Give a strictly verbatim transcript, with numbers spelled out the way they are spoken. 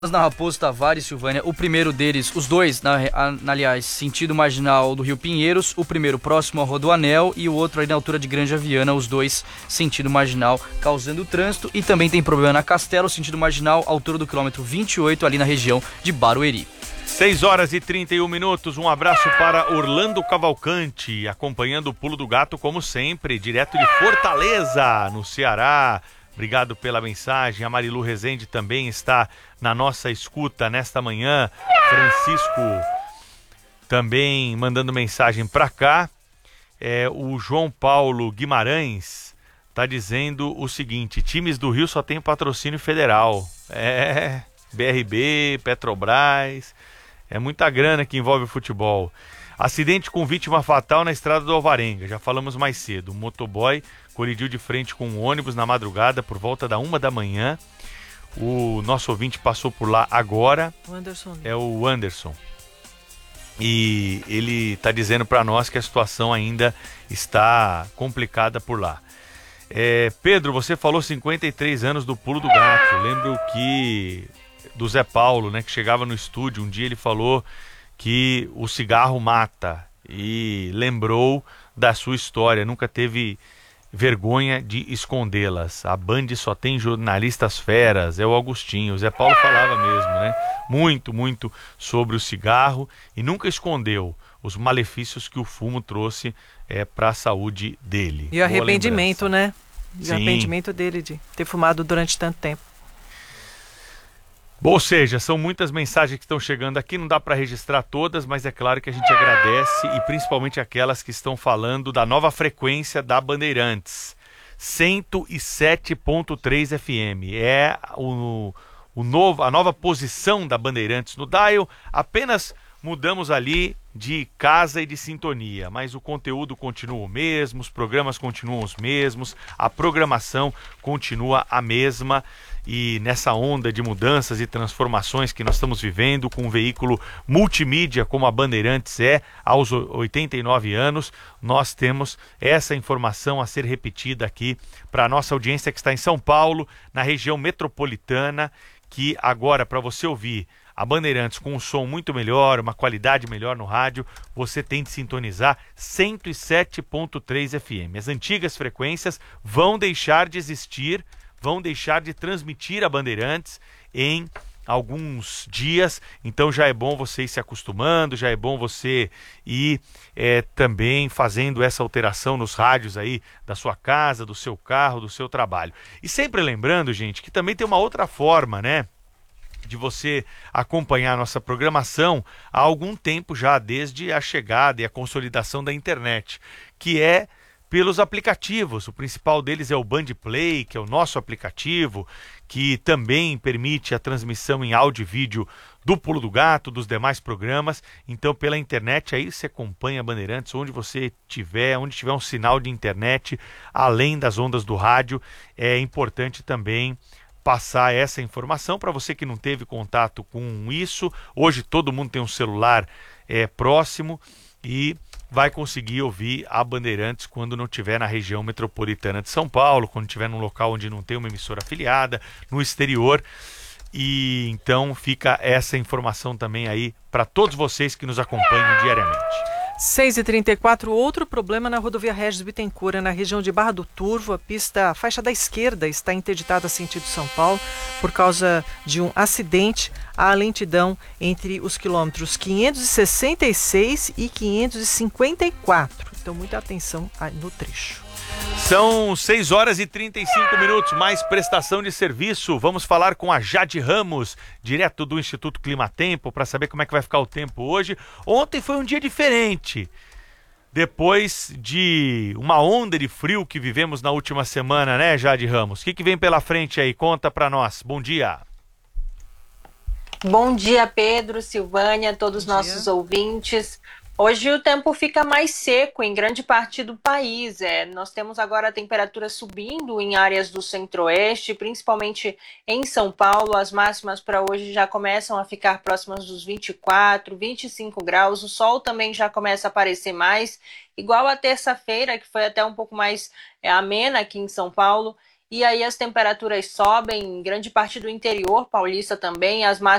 Na Raposo Tavares, Silvânia, o primeiro deles, os dois, na, na, aliás, sentido marginal do Rio Pinheiros, o primeiro próximo ao Rodoanel e o outro aí na altura de Granja Viana, os dois sentido marginal, causando trânsito. E também tem problema na Castelo, sentido marginal, altura do quilômetro vinte e oito, ali na região de Barueri. seis horas e trinta e um minutos, um abraço para Orlando Cavalcante, acompanhando o Pulo do Gato como sempre, direto de Fortaleza, no Ceará. Obrigado pela mensagem. A Marilu Rezende também está na nossa escuta nesta manhã. Francisco também mandando mensagem para cá. É, o João Paulo Guimarães está dizendo o seguinte: times do Rio só tem patrocínio federal. É, B R B, Petrobras, é muita grana que envolve o futebol. Acidente com vítima fatal na estrada do Alvarenga, já falamos mais cedo. Um motoboy colidiu de frente com um ônibus na madrugada por volta da uma da manhã. O nosso ouvinte passou por lá agora. O Anderson. É o Anderson. E ele está dizendo para nós que a situação ainda está complicada por lá. É, Pedro, você falou cinquenta e três anos do Pulo do Gato. Lembro que do Zé Paulo, né, que chegava no estúdio, um dia ele falou que o cigarro mata e lembrou da sua história, nunca teve vergonha de escondê-las. A Band só tem jornalistas feras, é o Agostinho. O Zé Paulo falava mesmo, né? Muito, muito sobre o cigarro e nunca escondeu os malefícios que o fumo trouxe é, para a saúde dele. E o arrependimento, né? E o arrependimento dele de ter fumado durante tanto tempo. Ou seja, são muitas mensagens que estão chegando aqui, não dá para registrar todas, mas é claro que a gente agradece, e principalmente aquelas que estão falando da nova frequência da Bandeirantes, cento e sete ponto três F M. É o, o novo, a nova posição da Bandeirantes no dial, apenas mudamos ali de casa e de sintonia, mas o conteúdo continua o mesmo, os programas continuam os mesmos, a programação continua a mesma. E nessa onda de mudanças e transformações que nós estamos vivendo com um veículo multimídia como a Bandeirantes é, aos oitenta e nove anos, nós temos essa informação a ser repetida aqui para a nossa audiência que está em São Paulo, na região metropolitana, que agora, para você ouvir a Bandeirantes com um som muito melhor, uma qualidade melhor no rádio, você tem de sintonizar cento e sete ponto três F M. As antigas frequências vão deixar de existir, vão deixar de transmitir a Bandeirantes em alguns dias, então já é bom você ir se acostumando, já é bom você ir é, também fazendo essa alteração nos rádios aí da sua casa, do seu carro, do seu trabalho. E sempre lembrando, gente, que também tem uma outra forma, né, de você acompanhar a nossa programação há algum tempo já, desde a chegada e a consolidação da internet, que é pelos aplicativos. O principal deles é o Band Play, que é o nosso aplicativo, que também permite a transmissão em áudio e vídeo do Pulo do Gato, dos demais programas. Então, pela internet, aí você acompanha a Bandeirantes onde você tiver, onde tiver um sinal de internet, além das ondas do rádio. É importante também passar essa informação para você que não teve contato com isso. Hoje todo mundo tem um celular é, próximo e vai conseguir ouvir a Bandeirantes quando não estiver na região metropolitana de São Paulo, quando estiver num local onde não tem uma emissora afiliada, no exterior. E então fica essa informação também aí para todos vocês que nos acompanham diariamente. seis e trinta e quatro, outro problema na rodovia Regis Bittencourt, na região de Barra do Turvo. A pista, a faixa da esquerda está interditada sentido São Paulo por causa de um acidente. Há lentidão entre os quilômetros quinhentos e sessenta e seis e quinhentos e cinquenta e quatro. Então, muita atenção no trecho. São seis horas e trinta e cinco minutos, mais prestação de serviço. Vamos falar com a Jade Ramos, direto do Instituto Climatempo, para saber como é que vai ficar o tempo hoje. Ontem foi um dia diferente, depois de uma onda de frio que vivemos na última semana, né, Jade Ramos? O que, que vem pela frente aí? Conta para nós. Bom dia. Bom dia, Pedro, Silvânia, todos os nossos ouvintes. Hoje o tempo fica mais seco em grande parte do país. É, nós temos agora a temperatura subindo em áreas do centro-oeste, principalmente em São Paulo. As máximas para hoje já começam a ficar próximas dos vinte e quatro, vinte e cinco graus. O sol também já começa a aparecer mais, igual a terça-feira, que foi até um pouco mais é, amena aqui em São Paulo. e aí as temperaturas sobem em grande parte do interior paulista também, as